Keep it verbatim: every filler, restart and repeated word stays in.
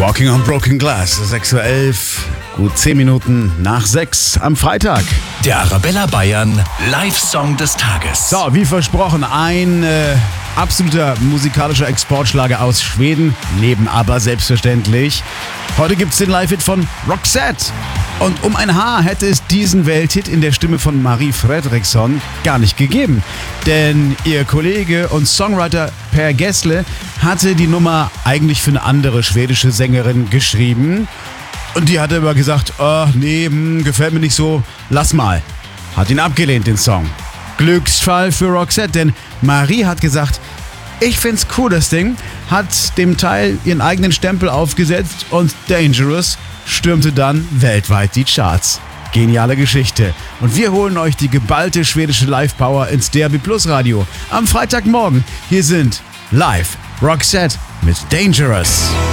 Walking on Broken Glass, sechs Uhr elf, gut zehn Minuten nach sechs am Freitag. Der Arabella Bayern Live-Song des Tages. So, wie versprochen, ein äh, absoluter musikalischer Exportschlager aus Schweden, neben aber selbstverständlich. Heute gibt's den Live-Hit von Roxette. Und um ein Haar hätte es diesen Welthit in der Stimme von Marie Fredriksson gar nicht gegeben. Denn ihr Kollege und Songwriter Per Gessle hatte die Nummer eigentlich für eine andere schwedische Sängerin geschrieben. Und die hatte aber gesagt, oh, nee, hm, gefällt mir nicht so, lass mal. Hat ihn abgelehnt, den Song. Glücksfall für Roxette, denn Marie hat gesagt, ich find's cool, das Ding, hat dem Teil ihren eigenen Stempel aufgesetzt und Dangerous stürmte dann weltweit die Charts. Geniale Geschichte. Und wir holen euch die geballte schwedische Live-Power ins D A B Plus Radio am Freitagmorgen. Hier sind live Roxette mit Dangerous.